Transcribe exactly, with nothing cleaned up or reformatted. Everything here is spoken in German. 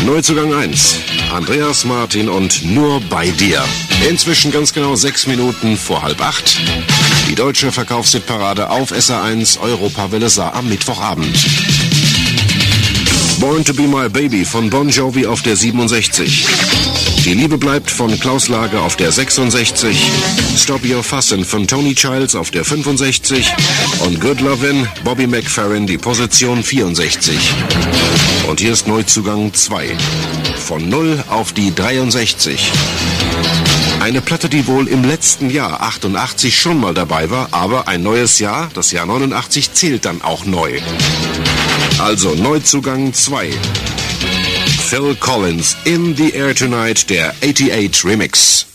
Neuzugang eins. Andreas Martin und Nur bei dir. Inzwischen ganz genau sechs Minuten vor halb acht. Die deutsche Verkaufshitparade auf S R eins Europawelle Saar am Mittwochabend. Born to be my baby von Bon Jovi auf der siebenundsechzig. Die Liebe bleibt von Klaus Lage auf der sechsundsechzig. Stop Your Fussin' von Tony Childs auf der fünfundsechzig. Und Good Lovin', Bobby McFerrin, die Position vierundsechzig. Und hier ist Neuzugang zwei. Von null auf die dreiundsechzig. Eine Platte, die wohl im letzten Jahr achtundachtzig schon mal dabei war, aber ein neues Jahr, das Jahr neunundachtzig, zählt dann auch neu. Also Neuzugang zwei. Phil Collins, In the Air Tonight, der achtundachtzig Remix.